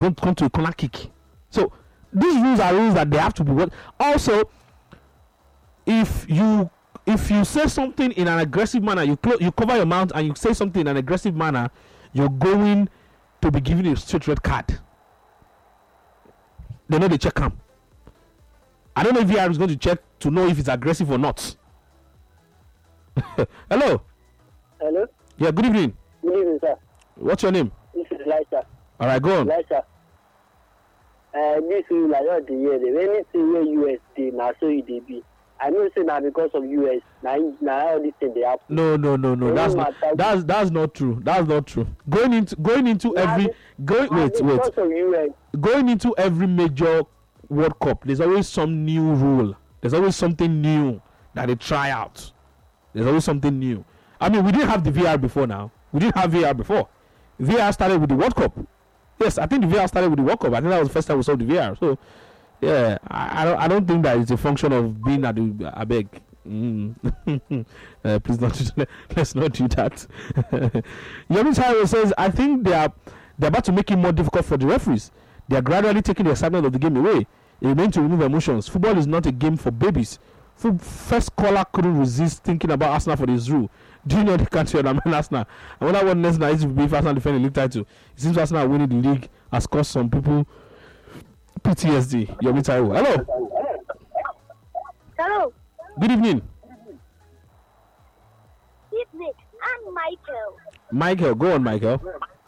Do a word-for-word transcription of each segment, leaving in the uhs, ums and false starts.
not come to a corner kick. So these rules are rules that they have to be what. Also, if you if you say something in an aggressive manner, you clo- you cover your mouth and you say something in an aggressive manner, you're going to be given a straight red card. They know they check him. I don't know if V R is going to check to know if it's aggressive or not. Hello. Hello. Yeah. Good evening. Good evening, sir. What's your name? This is Elisha. All right, go on. Elisha. Uh, this is like all the year. The anything where U S dey na so it dey be. I know say na because of U S. Na na all this thing dey happen. No, no, no, no. That's not, that's that's not true. That's not true. Going into going into Na every the- going na wait because wait of U S. going into every major World Cup, there's always some new rule. There's always something new that they try out. There's always something new. I mean, we didn't have the V R before now. We didn't have V R before. V R started with the World Cup. Yes, I think the V R started with the World Cup. I think that was the first time we saw the V R. So, yeah, I, I don't I don't think that it's a function of being at the I beg. Mm. uh, please don't let's not do that. Yomi Taiwo says, I think they are they're about to make it more difficult for the referees. They are gradually taking the excitement of the game away. It remains to remove emotions. Football is not a game for babies. F- first caller couldn't resist thinking about Arsenal for this rule. Do you know the country of Arsenal? I wonder what next night is to be if Arsenal defend the league title. It seems Arsenal winning the league has caused some people P T S D. Yomi Taiwo. Hello. Hello. Good evening. Evening. I'm Michael. Michael, go on, Michael.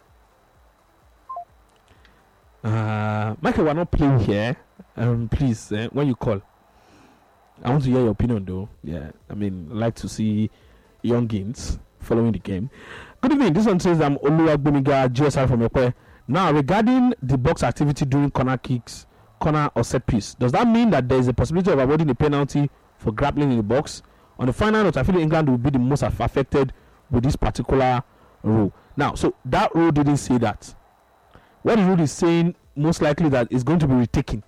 Uh, Michael, we're not playing here. Um, please, uh, when you call, I want to hear your opinion, though. Yeah, I mean, I like to see youngins following the game. Good evening. This one says I'm Oluwagbemiga G S R from Ekwe. Now, regarding the box activity during corner kicks, corner or set piece, does that mean that there is a possibility of avoiding a penalty for grappling in the box? On the final note, I feel England will be the most affected with this particular rule. Now, so that rule didn't say that. What the rule is saying, most likely that it's going to be retaken.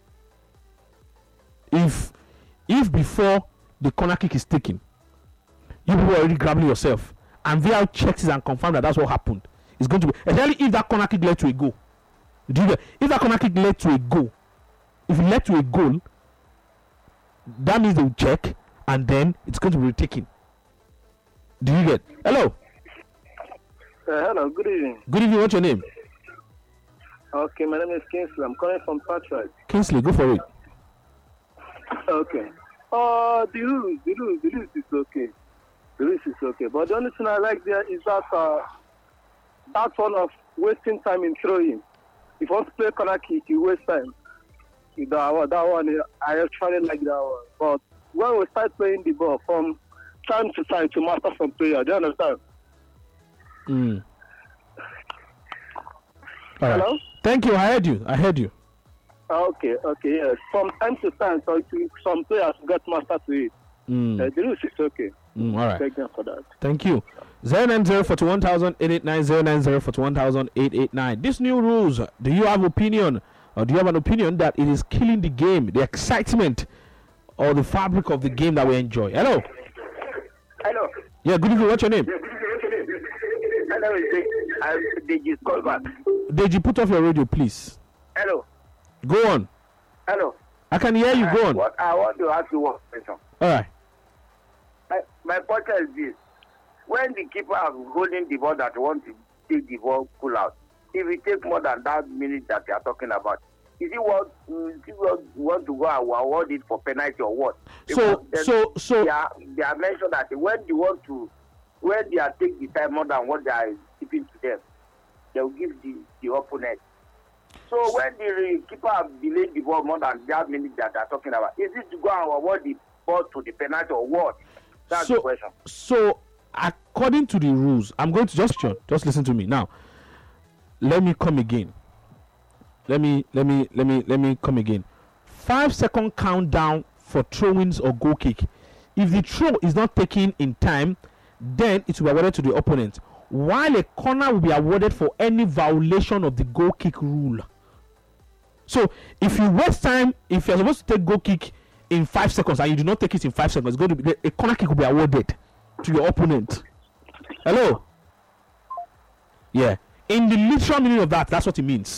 If, if before the corner kick is taken, you people are already grabbing yourself, and V R checks it and confirms that that's what happened, it's going to be, especially if that corner kick led to a goal. Do you get? If that corner kick led to a goal, if it led to a goal, that means they will check, and then it's going to be retaken. Do you get? Hello. Uh, hello. Good evening. Good evening. What's your name? Okay, my name is Kingsley. I'm calling from Patrick. Kingsley, go for it. Okay. Uh, the rules, the rules, the rules is okay. The rules is okay. But the only thing I like there is that uh, that one of wasting time in throwing. If you want to play corner kick, you waste time. That one, that one, I actually like that one. But when we start playing the ball from time to time to master some player, do you understand? Mm. All right. Hello? Thank you. I heard you. I heard you. Okay, okay, yes. From time to time, so to, some players get master to it. Mm. Uh, the rules is okay. Mm, all right. Thank them for that. Thank you. zero nine zero four one thousand eight eight nine zero nine zero four one thousand eight eight nine. These new rules, do you have opinion? Or do you have an opinion that it is killing the game, the excitement, or the fabric of the game that we enjoy? Hello. Hello. Yeah, good evening. What's your name? Hello, Deji, call back. Deji, put off your radio, please. Hello. Go on. Hello. I can hear you. Go on. What I want to ask you one question. All right. My, my point is this. When the keeper is holding the ball that wants to take the ball pull out, if it takes more than that minute that you are talking about, is it what is it what you want to go and award it for penalty or what? So, so, so. They are, they are mentioned that when they want to, when they are take the time more than what they are keeping to them, they will give the, the opponent. So when the keeper have delayed the ball more than that minute that they are talking about, is it to go and award the ball to the penalty or what? That's so, the question. So, according to the rules, I'm going to just just listen to me now. Let me come again. Let me let me let me let me come again. Five second countdown for throw-ins or goal kick. If the throw is not taken in time, then it will be awarded to the opponent. While a corner will be awarded for any violation of the goal kick rule. So if you waste time, if you're supposed to take goal kick in five seconds and you do not take it in five seconds, it's going to be a corner kick will be awarded to your opponent. Hello. Yeah. In the literal meaning of that, that's what it means.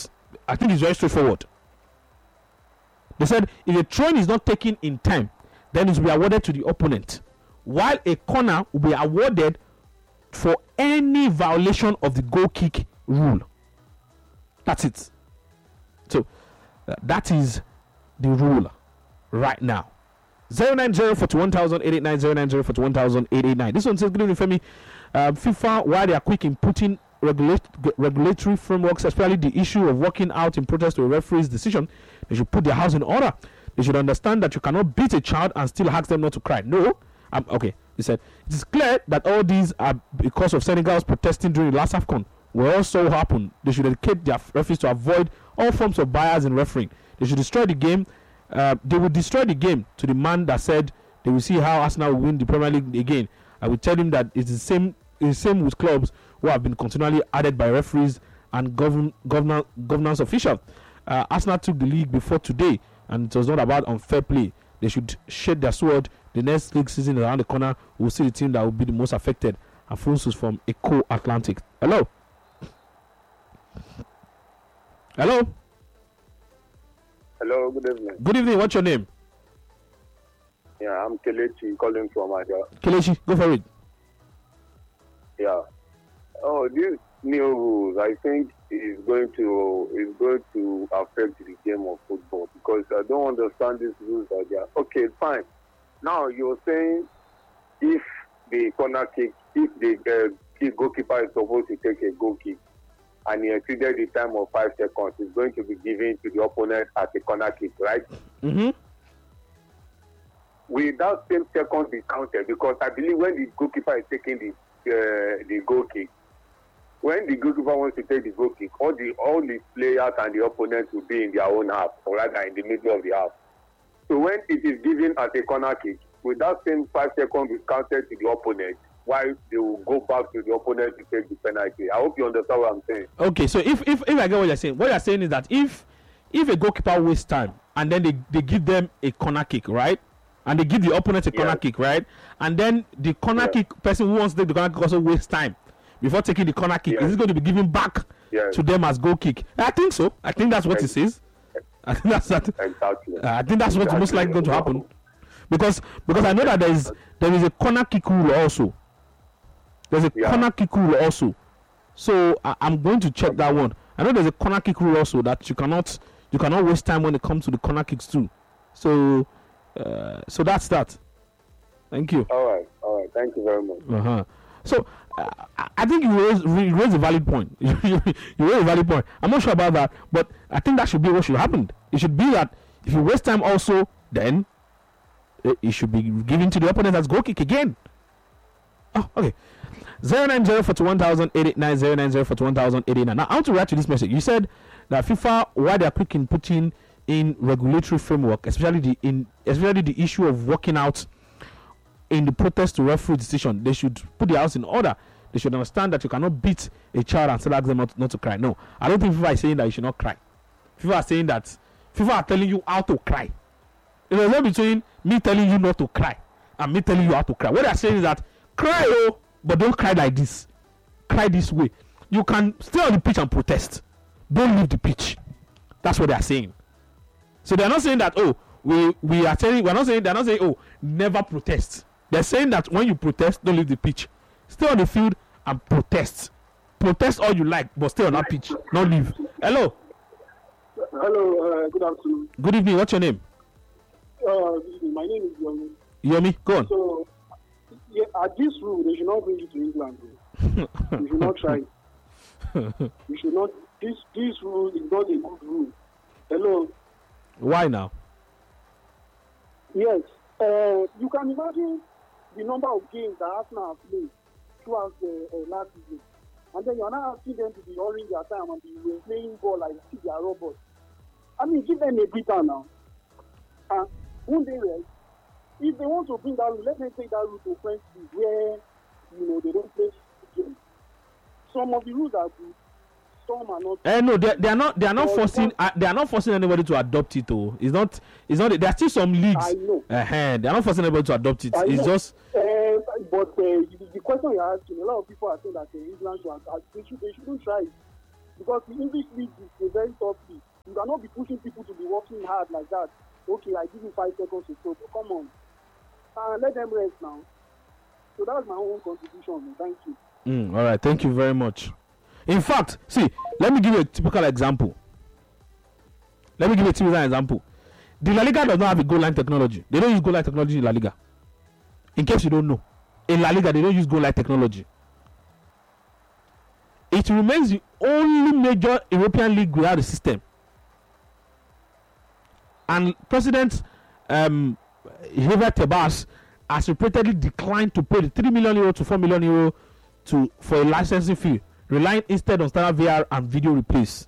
I think it's very straightforward. They said if a throw-in is not taken in time, then it will be awarded to the opponent, while a corner will be awarded for any violation of the goal kick rule. That's it. So uh, that is the rule right now. zero nine zero four one thousand eight eight nine zero nine zero four one thousand eight eight nine. This one says, good evening, Femi. Uh, FIFA, while they are quick in putting regulate, regulatory frameworks, especially the issue of walking out in protest to a referee's decision, they should put their house in order. They should understand that you cannot beat a child and still ask them not to cry. No. Um, okay. He said, it is clear that all these are because of Senegal's protesting during the last AFCON. Will also happen. They should educate their referees to avoid all forms of bias in refereeing. They should destroy the game. Uh, they will destroy the game to the man that said they will see how Arsenal will win the Premier League again. I will tell him that it's the same. It's the same with clubs who have been continually added by referees and govern, governor, governance officials. Uh, Arsenal took the league before today, and it was not about unfair play. They should shed their sword. The next league season around the corner, we'll see the team that will be the most affected. Afonso from Eco Atlantic. Hello. Hello. Hello, good evening. Good evening. What's your name? Yeah, I'm Kelechi calling from Aja. Kelechi, go for it. Yeah. Oh, this new rules, I think, is going to is going to affect the game of football because I don't understand these rules that they are. Okay, fine. Now you're saying if the corner kick, if the uh, kick goalkeeper is supposed to take a goal kick and he exceeded the time of five seconds, it's going to be given to the opponent as a corner kick, right? Mm-hmm. Will that same second be counted? Because I believe when the goalkeeper is taking the uh, the goal kick, when the goalkeeper wants to take the goal kick, all the all the players and the opponents will be in their own half, or rather in the middle of the half. So when it is given as a corner kick, will that same five seconds be counted to the opponent, while they will go back to the opponent to take the penalty? I hope you understand what I'm saying. Okay, so if if, if I get what you're saying, what you're saying is that if if a goalkeeper wastes time and then they, they give them a corner kick, right? And they give the opponent a corner Yes. kick, right? And then the corner Yes. kick person who wants to take the corner kick also wastes time before taking the corner kick. Yes. Is it going to be given back Yes. to them as goal kick? I think so. I think that's what Yes. it says. I think that's that. Exactly. Uh, I think that's what's most likely going to happen, because because I know that there is there is a corner kick rule also. There's a Yeah. corner kick rule also, so I, I'm going to check that one. I know there's a corner kick rule also that you cannot you cannot waste time when it comes to the corner kicks too. So uh, so that's that. Thank you. All right. All right. Thank you very much. Uh-huh. So uh, I- I think you raise you raise a valid point. you raise a valid point. I'm not sure about that, but I think that should be what should happen. It should be that if you waste time also, then it, it should be given to the opponent as goal kick again. Oh, okay. Zero nine zero forty one thousand eight eight nine zero nine zero forty one thousand eight eight nine. Now I want to react to this message. You said that FIFA, while they are quick in putting in regulatory framework, especially the in especially the issue of walking out in the protest to referee decision, they should put their house in order. They should understand that you cannot beat a child and still ask them not, not to cry. No, I don't think FIFA is saying that you should not cry. FIFA are saying that FIFA are telling you how to cry. There's a difference between me telling you not to cry and me telling you how to cry. What they're saying is that cry, oh, but don't cry like this. Cry this way. You can stay on the pitch and protest. Don't leave the pitch. That's what they are saying. So they're not saying that, oh, we we are saying we're not saying they're not saying, oh, never protest. They're saying that when you protest, don't leave the pitch. Stay on the field and protest. Protest all you like, but stay on that pitch. Not leave. Hello. Hello, uh, good afternoon. Good evening. What's your name? Uh, my name is Yomi. Yomi, go on. So, yeah, at this rule, they should not bring it to England. You should not try it. You should not. This this rule is not a good rule. Hello. Why now? Yes. Uh, you can imagine the number of games that Arsenal have played throughout the uh, last season, and then you are now asking them to be hurrying their time and be playing ball like if they are robots. I mean, give them a breather now. And won't they rest? If they want to bring that rule, let them take that rule to French league where you know they don't play games. Some of the rules are good. Some are not. Eh, no, they, they are not. They are not Well, forcing. because- Uh, they are not forcing anybody to adopt it. Oh, it's not. It's not. There are still some leagues. I know. Uh-huh, they are not forcing anybody to adopt it. I It's know. just. Uh, but uh, the, the question you're asking, a lot of people are saying that uh, England should, uh, they, should, they shouldn't try it because the English league is a very tough league. You cannot be pushing people to be working hard like that. Okay, I give you five seconds to stop. Come on. Uh, let them rest now. So that's my own contribution. Thank you. Mm, all right, thank you very much. In fact, see, let me give you a typical example. Let me give you a typical example. The La Liga does not have a goal line technology. They don't use goal line technology in La Liga. In case you don't know, in La Liga they don't use goal line technology. It remains the only major European league without a system. And President um, Javier Tebas has repeatedly declined to pay the three million euro to four million euro to for a licensing fee, relying instead on standard V R and video replays.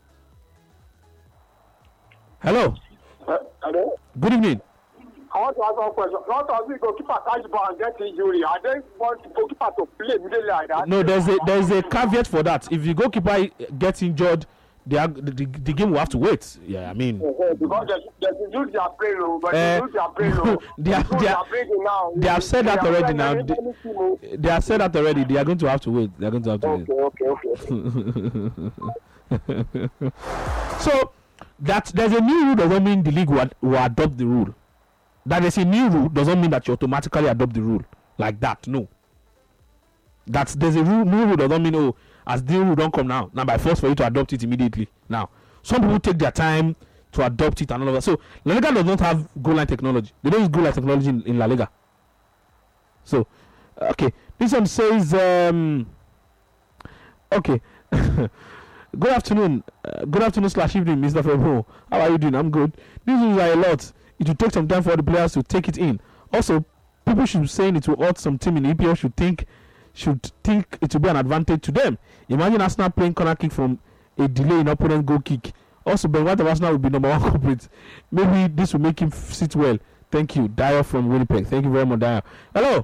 Hello. Uh, hello. Good evening. I want to ask one question. Not only goalkeeper catch ball and get injury. I don't want the goalkeeper to play immediately like that. No, there's a there's a caveat for that. If the goalkeeper gets injured, they are, the, the the game will have to wait. Yeah, I mean. Uh, because they they use their brain, but Uh, they use their brain. they are- they are- now. They have said that They are already playing now. any- They, any team, oh. they have said that already. They are going to have to wait. They are going to have to wait. Okay, okay, okay. okay. So that there's a new rule doesn't mean the league will, ad- will adopt the rule. That there's a new rule doesn't mean that you automatically adopt the rule like that. No. That's there's a rule, new rule doesn't mean oh as the rule don't come now now by force for you to adopt it immediately. Now some people take their time to adopt it and all of that. So La Liga does not have goal line technology. They don't use goal line technology in, in La Liga. So okay, this one says um okay. Good afternoon, uh, good afternoon slash evening, Mister Febo. How are you doing? I'm good. These rules are a lot. It will take some time for the players to take it in. Also, people should be saying it will hurt some team in E P L should think should think it will be an advantage to them. Imagine Arsenal playing corner kick from a delay in opponent goal kick. Also, Ben White of Arsenal will be number one culprit. Maybe this will make him f- sit well. Thank you, Dio from Winnipeg. Thank you very much, Dio. Hello.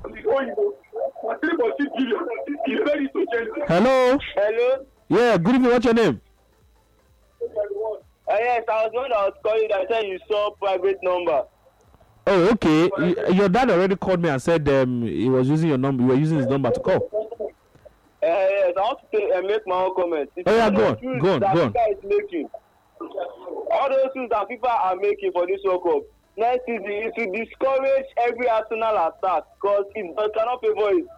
Hello. Hello? Yeah. Good evening. What's your name? Uh, yes, I was going to call you that said you saw private number. Oh, okay. Y- your dad already called me and said um, he was using your number. You were using his number to call. Uh, yes, I want to say, uh, make my own comment. It's Oh, yeah, all go those on, rules go on, that go on. FIFA is making. All those rules that FIFA are making for this World Cup. Next season, it will discourage every Arsenal attack because it does- cannot favor it.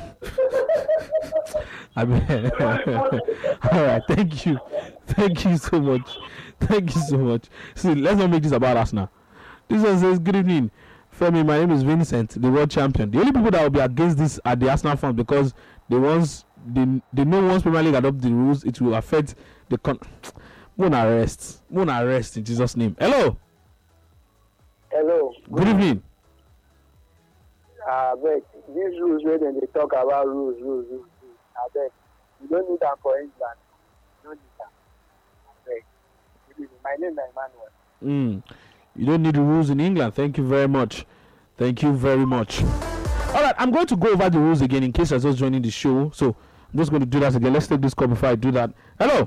I mean, all right. Thank you. Thank you so much. Thank you so much. See, let's not make this about us now. This one says, good evening. Femi, my name is Vincent, the world champion. The only people that will be against this are the Arsenal fans because they once they, they know once Premier League adopt the rules, it will affect the con. Won't arrest. Won't arrest in Jesus' name. Hello. Hello. Good evening. Uh, but these rules where they talk about rules, rules, rules, rules. I beg. You don't need them for England. You don't need them. I beg. Good evening. My name is Emmanuel. Mm. You don't need the rules in England. Thank you very much. Thank you very much. All right, I'm going to go over the rules again in case I was just joining the show. So I'm just going to do that again. Let's take this call before I do that. Hello.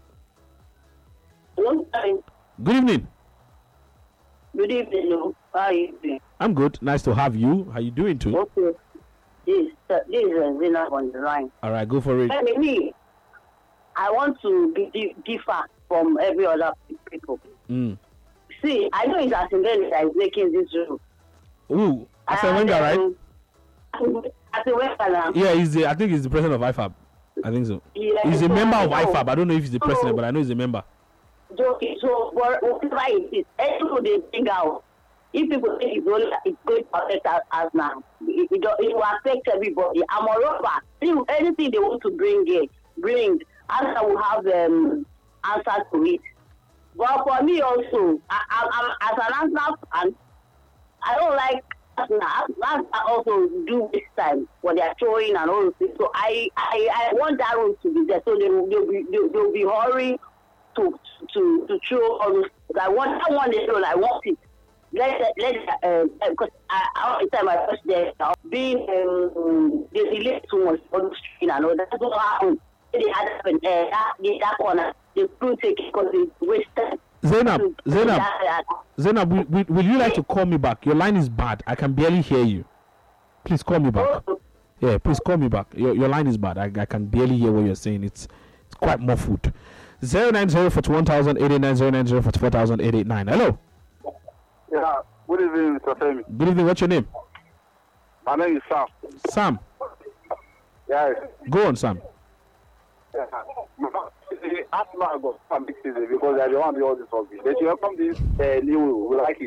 Long time. Good evening. Good evening. No. How are you doing? I'm good. Nice to have you. How you doing too? Okay. This, uh, this is Zina on the line. All right, go for it. Hey, me, I want to be di- differ from every other people. Mm. See, I know it's Arsene that is making this rule. Ooh, Arsene Wenger, right? um, Arsene Wenger now. Yeah, he's the. I think he's the president of I F A B. I think so. Yeah, He's a so member I of know. I F A B. I don't know if he's the So- president, but I know he's a member. Okay, so for whatever it is, anything they bring out, if people think it's only it's going to affect us, us now, it, it, don't- it will affect everybody. And moreover, if anything they want to bring in, bring, Arsenal will have um, answer to it. But for me also, I, I, I'm, as an Arsenal fan, I don't like Arsenal. Arsenal also do this time what they are showing and all those things. So I, I, I want that rule to be there. So they will, they'll be, they'll, they'll be hurrying to to to show all those. I want I want the role. I want it. Let let uh, because I all the time I watch there uh, being um, they delay too much on the screen and all that. That's what happened. They had happened. Uh, that that corner they couldn't take it because it wasted. Zainab, to- Zainab, that- Zainab, will, will, will you like to call me back? Your line is bad. I can barely hear you. Please call me back. that- Yeah, please call me back. Your your line is bad. I, I can barely hear what you're saying. It's it's quite muffled. zero nine zero four one thousand eight eight nine zero nine zero four four thousand eight eight nine. Hello. Yeah, good evening, Mister Femi. Good evening. What's your name? My name is Sam. Sam. Yes. Go on, Sam. Yeah. Arsenal got some big season because they don't want to be all this rugby. They should welcome this uh, new rule. We like it.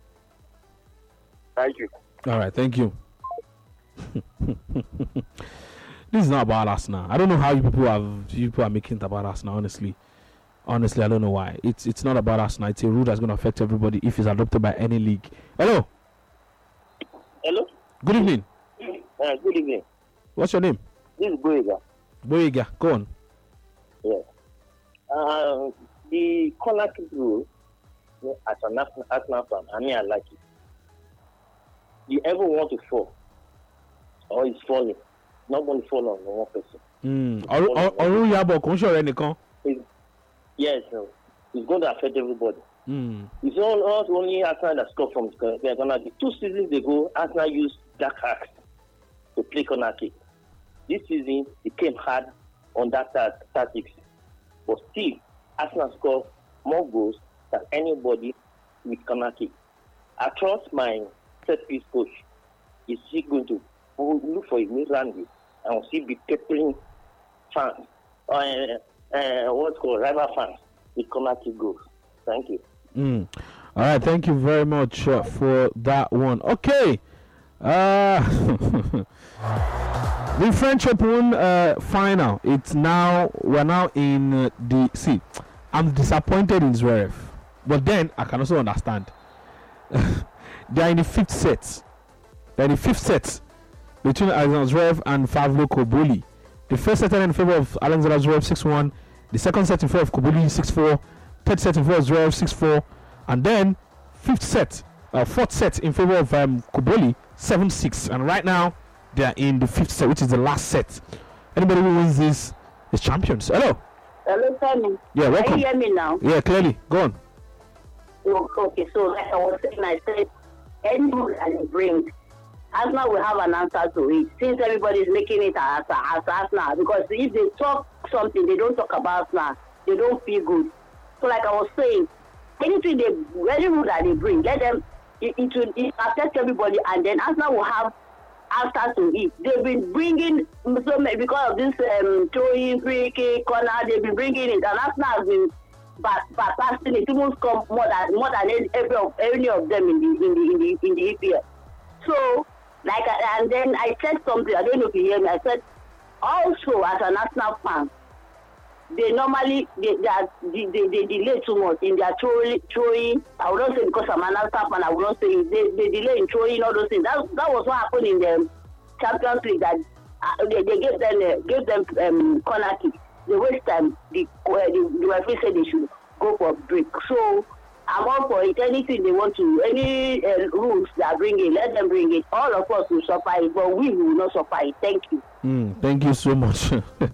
Thank you. All right, thank you. This is not about Arsenal. I don't know how you people have you people are making it about Arsenal. Honestly, honestly, I don't know why. It's it's not about Arsenal. It's a rule that's going to affect everybody if it's adopted by any league. Hello. Hello. Good evening. Uh, good evening. What's your name? This is Boyega. Boyega. Go on. Yes. Uh, the corner kick rule, as an Arsenal fan, I mean, I like it. You ever want to fall, or is falling, not going to fall on one person. Mm. Ọ̀run yabọ̀ kò ń ṣọ̀rẹ́ nìkan. Yes, no. It's going to affect everybody. Mm. It's not, not only Arsenal that scored from the corner kick. Two seasons ago, Arsenal used dark axe to play corner kick. This season, it came hard on that tactics. But still, Arsenal scored more goals than anybody with corner kick. I trust my set piece coach. Is he going to look for a new Randy and see be peppering fans, or uh, uh, what's called rival fans with corner kick goals? Thank you. Mm. All right, thank you very much uh, for that one. Okay. Uh, the French Open uh, final. It's now we're now in uh, the see. I'm disappointed in Zverev, but then I can also understand. They are in the fifth set. They're in the fifth set between Alexander Zverev and Pavlo Koboli. The first set in favor of Alexander Zverev six one. The second set in favor of Koboli six four. Third set in favor of Zverev six four. And then fifth set, uh, fourth set in favor of um, Koboli seven six. And right now they are in the fifth set, which is the last set. Anybody who wins this is champions. Hello. Hello, Tommy. Yeah, welcome. Can you hear me now? Yeah, clearly. Go on. Oh, okay, so like I was saying, I said, any rule that they bring, Arsenal will have an answer to it. Since everybody is making it as, as Arsenal, because if they talk something, they don't talk about Arsenal, they don't feel good. So like I was saying, anything they, any rule that they bring, let them, it, it will it affect everybody, and then Arsenal will have answer to it. They've been bringing, so many, because of this um, throwing, free kick, corner, they've been bringing it, and Arsenal has been but but passing it almost come more than more than any, every of any of them in the in the in the in the E P L. So like and then I said something, I don't know if you hear me. I said also as an Arsenal fan, they normally they they, are, they, they, they delay too much in their throwing throwing. I would not say because I'm an Arsenal fan, I would not say they, they delay in throwing all those things. That that was what happened in the Champions League, that uh, they, they gave them uh, gave them um, corner kick. The waste time, the, uh, the, the referee said they should go for a break. So I'm all for it. Anything they want to, any uh, rules that bring it, let them bring it. All of us will suffer it, but we will not suffer it. Thank you. Mm, thank you so much.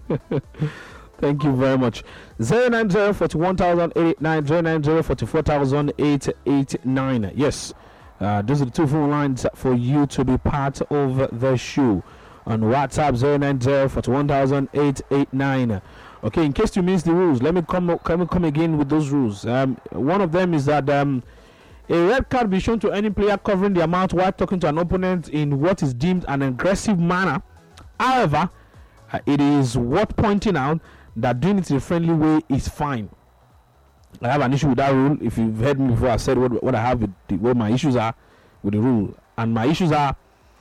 Thank you very much. zero nine zero four one thousand eight eight nine, zero nine zero four four thousand eight eight nine. Yes, uh, those are the two phone lines for you to be part of the show. On WhatsApp, zero nine zero four one thousand eight eight nine. Okay, in case you missed the rules, let me come come come again with those rules. Um, one of them is that um, a red card be shown to any player covering the amount while talking to an opponent in what is deemed an aggressive manner. However, uh, it is worth pointing out that doing it in a friendly way is fine. I have an issue with that rule. If you've heard me before, I've said what, what I have with the, what my issues are with the rule, and my issues are: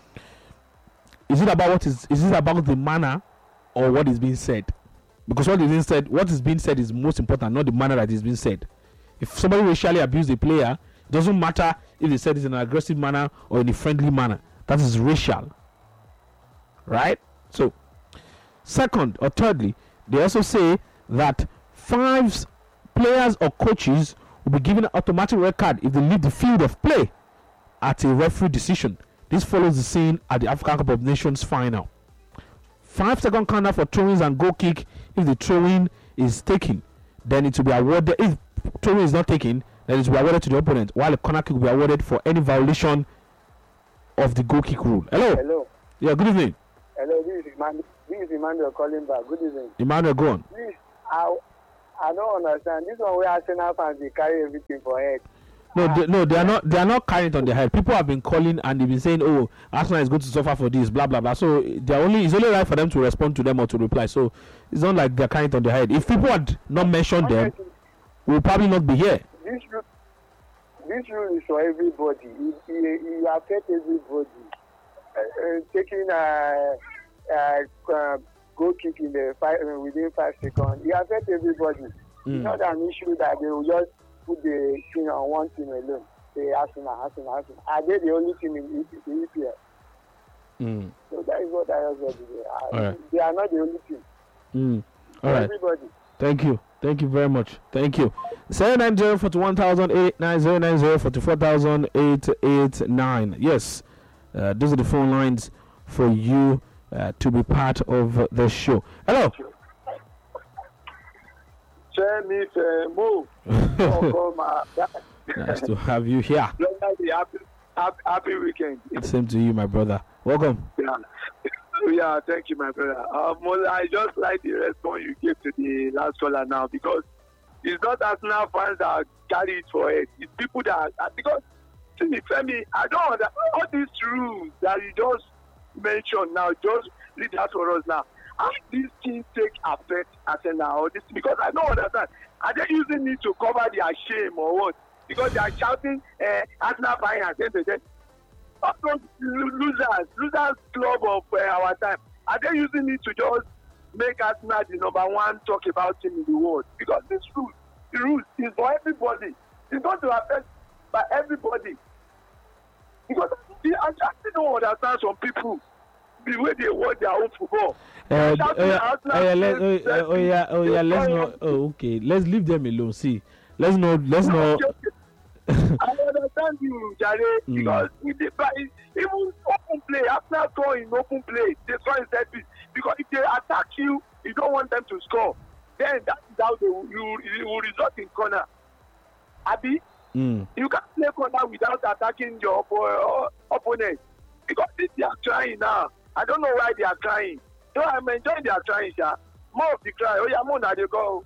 is it about what is is it about the manner or what is being said? Because what is being said, what is being said is most important, not the manner that is being said. If somebody racially abused a player, it doesn't matter if they said it in an aggressive manner or in a friendly manner. That is racial, right? So, second or thirdly, they also say that five players or coaches will be given an automatic red card if they leave the field of play at a referee decision. This follows the scene at the African Cup of Nations final. Five second corner for throw-ins and goal kick. If the throw-in is taken, then it will be awarded. If throw-in is not taken, then it will be awarded to the opponent, while the corner kick will be awarded for any violation of the goal kick rule. Hello. Hello. Yeah. Good evening. Hello. This is Emmanuel. This is Emmanuel calling back. Good evening. Emmanuel, go on. Please, I I don't understand. This one where Arsenal fans they carry everything for head. No, they, no, they are not. They are not carrying it on their head. People have been calling and they've been saying, "Oh, Arsenal is going to suffer for this, blah blah blah." So they are only. It's only right for them to respond to them or to reply. So it's not like they're carrying it on their head. If people had not mentioned them, we'll probably not be here. This rule, this rule is for everybody. It, it, it affects everybody. Uh, uh, taking a, a, a goal kick in the five, uh, within five seconds, it affects everybody. Mm. It's not an issue that they will just put the thing on one team alone. They Arsenal, Arsenal, Arsenal. Are they the only team in the E P L? Mm. So that is what I was going to say. Uh, right. They are not the only team. Mm. All right. Everybody. Thank you. Thank you very much. Thank you. seven nine zero four one thousand eight nine zero nine zero four four thousand eight eight nine. Yes. Uh, those are the phone lines for you uh, to be part of the show. Hello. move. Nice to have you here. Happy, happy, happy weekend. Same to you, my brother. Welcome. Yeah, yeah. Thank you, my brother. Um, well, I just like the response you gave to the last caller now because it's not Arsenal fans that carry it for it. It's people that are, because see me, Femi, I don't understand all these rules that you just mentioned now. Just read that for us now. How these things take effect as a now? This because I don't understand. Are they using it to cover their shame or what? Because they are shouting, uh, Arsenal buying and ten percent. All those losers, losers club of uh, our time. Are they using it to just make Arsenal the number one talk about team in the world? Because this rule, the rule is for everybody. It's going to affect by everybody. Because I just don't understand some people. The way they watch their own football. Uh, oh, yeah, oh, yeah, let, oh, uh, oh yeah, oh yeah, let's not. Oh, okay, let's leave them alone. See, let's not, let's not. I understand you, Jare, mm. because with the, even open play, after scoring open play, they score in set piece. Because if they attack you, you don't want them to score. Then that is how they will, you, you will result in corner. Abi, mm. you can't play corner without attacking your uh, opponent. Because they are trying now. I don't know why they are crying. So I'm enjoying their crying, sir. More of the cry. Oh, yeah, more now they go.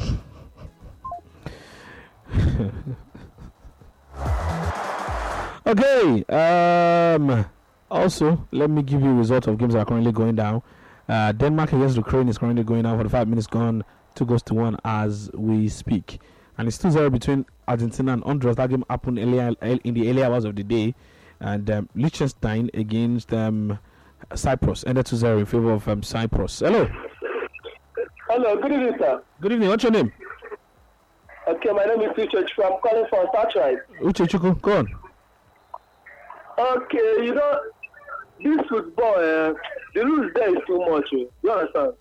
Okay. Um. Also, let me give you a result of games that are currently going down. Uh, Denmark against Ukraine is currently going down. forty-five minutes gone. Two goes to one as we speak. And it's two zero between Argentina and Honduras. That game happened earlier in the early hours of the day. And um, Liechtenstein against um, Cyprus ended two zero in favor of um, Cyprus. Hello. Hello, good evening, sir. Good evening. What's your name? Okay, my name is Uche Chukwu. I'm calling from Startright. Uche Chukwu, go on. Okay, you know, this football, uh, the rules there is too much. Uh, you understand?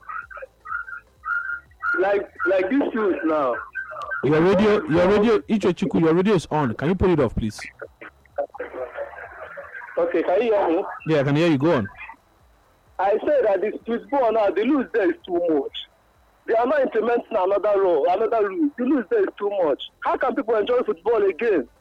Like, like this rules now. Your radio, your radio, Uche Chukwu, your radio is on. Can you put it off, please? Okay, can you hear me? Yeah, I can hear you. Go on. I said that this football now, the rules there is too much. They are not implementing another rule, another rule. The rules there is too much. How can people enjoy football again?